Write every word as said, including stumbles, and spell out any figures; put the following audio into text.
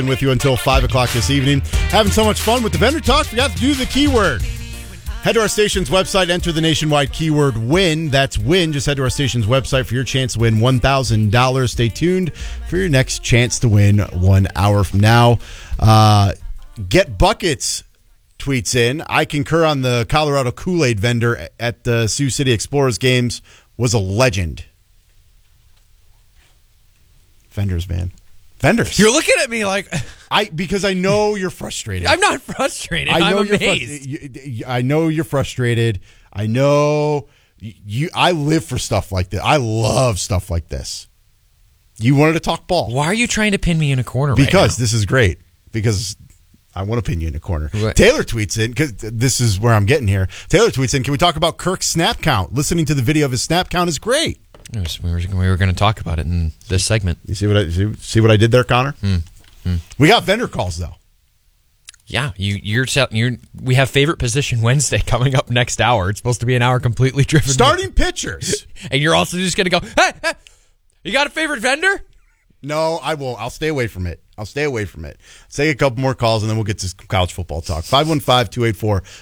with you until five o'clock this evening. Having so much fun with the vendor talk, forgot to do the keyword. Head to our station's website, enter the nationwide keyword WIN. That's WIN. Just head to our station's website for your chance to win one thousand dollars. Stay tuned for your next chance to win one hour from now. Uh, Get Buckets tweets in. I concur on the Colorado Kool-Aid vendor at the Sioux City Explorers games was a legend. Vendors, man. Vendors. You're looking at me like I because I know you're frustrated. I'm not frustrated. I know I'm you're amazed. Fru- I know you're frustrated. I know you. I live for stuff like this. I love stuff like this. You wanted to talk ball. Why are you trying to pin me in a corner? Because right now? this is great. Because I want to pin you in a corner. What? Taylor tweets in because this is where I'm getting here. Taylor tweets in. Can we talk about Kirk's snap count? Listening to the video of his snap count is great. We were, we were going to talk about it in this segment. You see what I see, see what I did there, Connor? Mm, mm. We got vendor calls though. Yeah, you, you're you're. We have favorite position Wednesday coming up next hour. It's supposed to be an hour completely driven. Starting pitchers, and you're also just going to go. Hey, hey, you got a favorite vendor? No, I won't. I'll stay away from it. I'll stay away from it. Say a couple more calls, and then we'll get to college football talk. five one five, two eight four,